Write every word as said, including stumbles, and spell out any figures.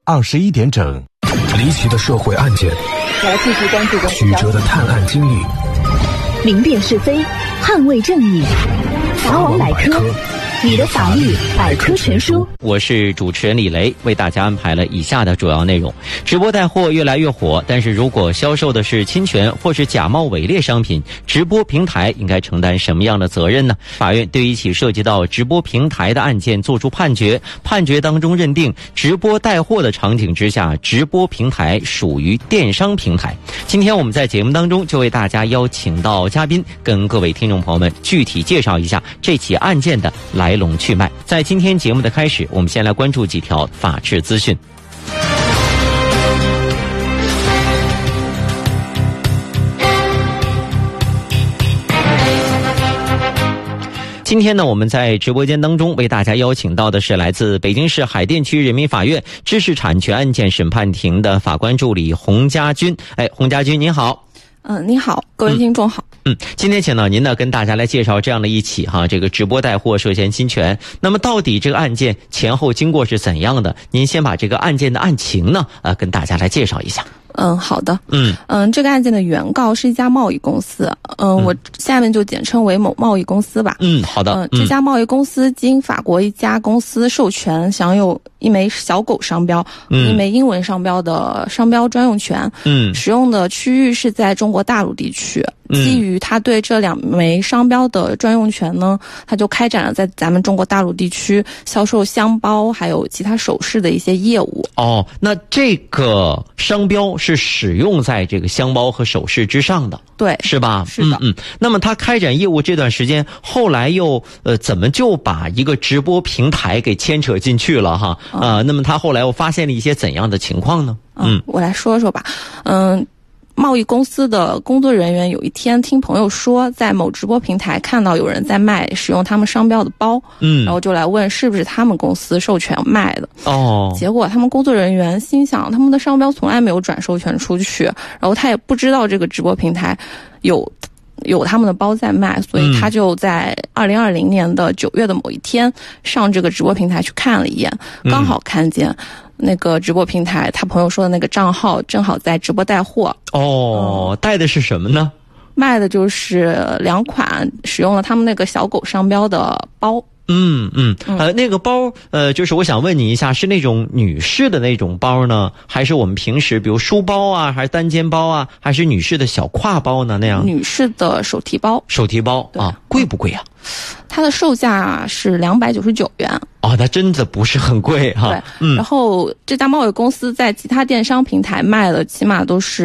二十一点整， 离奇的社会案件， 来继续关注的曲折的探案经历， 明辨是非，捍卫正义。法网百科，你的法律百科全书。 我是主持人李雷，为大家安排了以下的主要内容。直播带货越来越火，但是如果销售的是侵权或是假冒伪劣商品，直播平台应该承担什么样的责任呢？法院对一起涉及到直播平台的案件作出判决，判决当中认定直播带货的场景之下，直播平台属于电商平台。今天我们在节目当中就为大家邀请到嘉宾，跟各位听众朋友们具体介绍一下这起案件的来龙去脉。在今天节目的开始，我们先来关注几条法治资讯。今天呢，我们在直播间当中为大家邀请到的是来自北京市海淀区人民法院知识产权案件审判庭的法官助理洪家军。哎，洪家军您好。 嗯，你好，各位听众好。 嗯，今天请到您呢，跟大家来介绍这样的一起哈，这个直播带货涉嫌侵权。那么到底这个案件前后经过是怎样的？您先把这个案件的案情呢，呃，跟大家来介绍一下。 嗯，好的。 嗯嗯，这个案件的原告是一家贸易公司，嗯，嗯我下面就简称为某贸易公司吧。 嗯，好的。 嗯，这家贸易公司经法国一家公司授权，享有一枚小狗商标、嗯、一枚英文商标的商标专用权。嗯，使用的区域是在中国大陆地区。基于他对这两枚商标的专用权呢，他就开展了在咱们中国大陆地区销售箱包还有其他首饰的一些业务。 哦，那这个商标是使用在这个箱包和首饰之上的， 对， 是吧？ 是的。 嗯嗯。那么他开展业务这段时间，后来又呃怎么就把一个直播平台给牵扯进去了哈？啊、嗯呃，那么他后来又发现了一些怎样的情况呢？ 嗯，我来说说吧。嗯。贸易公司的工作人员有一天听朋友说，在某直播平台看到有人在卖使用他们商标的包，嗯，然后就来问是不是他们公司授权卖的。哦，结果他们工作人员心想，他们的商标从来没有转授权出去，然后他也不知道这个直播平台有有他们的包在卖，所以他就在二零二零年的九月的某一天上这个直播平台去看了一眼，刚好看见那个直播平台他朋友说的那个账号正好在直播带货。 哦、嗯、带的是什么呢？ 卖的就是两款使用了他们那个小狗商标的包。 嗯嗯，呃，那个包，呃，就是我想问你一下，是那种女士的那种包呢，还是我们平时比如书包啊，还是单肩包啊，还是女士的小挎包呢？那样女士的手提包。 手提包啊，贵不贵啊？ 它的售价是两百九十九元。 哦，那真的不是很贵哈。 对，嗯。然后这家贸易公司在其他电商平台卖的，起码都是